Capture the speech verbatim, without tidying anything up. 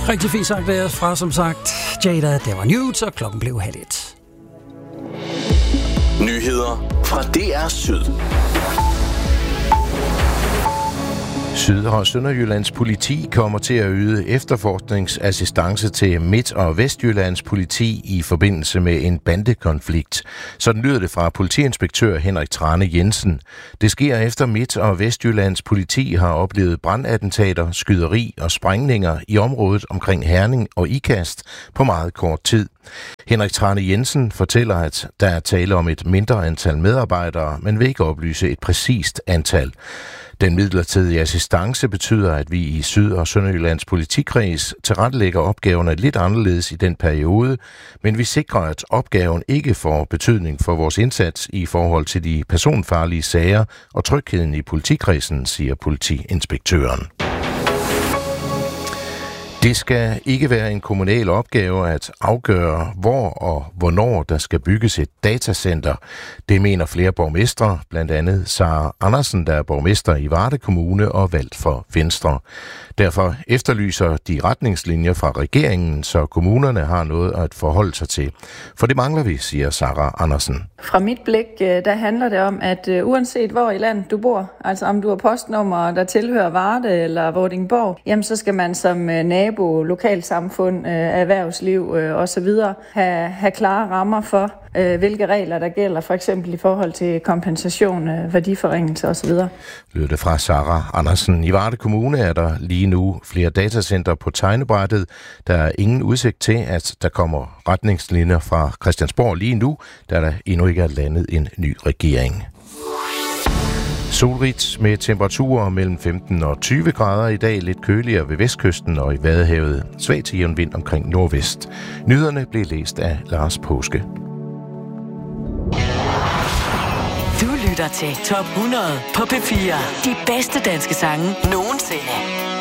Rigtig fint sagt der fra, som sagt, Jada, der var Nudes, og klokken blev halv et. Nyheder fra D R Syd. Syd- og Sønderjyllands politi kommer til at yde efterforskningsassistance til Midt- og Vestjyllands politi i forbindelse med en bandekonflikt. Sådan lyder det fra politiinspektør Henrik Trane Jensen. Det sker efter Midt- og Vestjyllands politi har oplevet brandattentater, skyderi og sprængninger i området omkring Herning og Ikast på meget kort tid. Henrik Trane Jensen fortæller, at der er tale om et mindre antal medarbejdere, men vil ikke oplyse et præcist antal. Den midlertidige assistance betyder, at vi i Syd- og Sønderjyllands politikreds tilrettelægger opgaverne lidt anderledes i den periode, men vi sikrer, at opgaven ikke får betydning for vores indsats i forhold til de personfarlige sager og trygheden i politikredsen, siger politiinspektøren. Det skal ikke være en kommunal opgave at afgøre, hvor og hvornår der skal bygges et datacenter. Det mener flere borgmestre, blandt andet Sara Andersen, der er borgmester i Varde Kommune og valgt for Venstre. Derfor efterlyser de retningslinjer fra regeringen, så kommunerne har noget at forholde sig til. For det mangler vi, siger Sara Andersen. Fra mit blik, der handler det om, at uanset hvor i landet du bor, altså om du har postnummer, der tilhører Varde eller Vordingborg, jamen så skal man som nabo, lokalsamfund, erhvervsliv osv. have, have klare rammer for, hvilke regler der gælder, for eksempel i forhold til kompensation, værdiforringelse osv. Lød det fra Sara Andersen. I Varde Kommune er der lige nu flere datacenter på tegnebrættet. Der er ingen udsigt til, at der kommer retningslinjer fra Christiansborg lige nu, da der endnu ikke er landet en ny regering. Solrigt med temperaturer mellem femten og tyve grader i dag, lidt køligere ved vestkysten og i Vadehavet. Svag til jævn vind omkring nordvest. Nyhederne blev læst af Lars Påske. Du lytter til Top hundrede på P fire. De bedste danske sange nogensinde.